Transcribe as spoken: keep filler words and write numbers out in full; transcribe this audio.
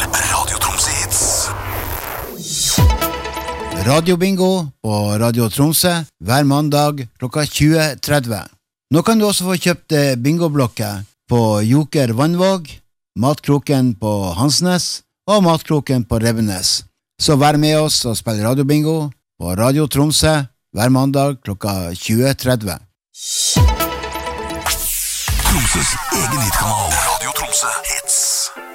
Radio Tromsø Hits. Radiobingo på Radio Tromsø hver mandag klokka tjue tretti. Nå kan du også få kjøpt bingoblokker på Joker Vannvåg, Matkroken på Hansnes og Matkroken på Rebbenes. Så vær med oss og spill radiobingo på Radio Tromsø hver mandag klokka tjue tretti. Tromsøs egen hitkanal Radio Tromsø Hits.